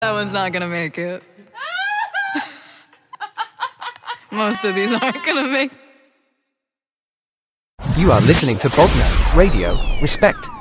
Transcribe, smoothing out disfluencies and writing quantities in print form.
That one's not gonna make it. Most of these aren't gonna make it. You are listening to Bogner Radio. Respect.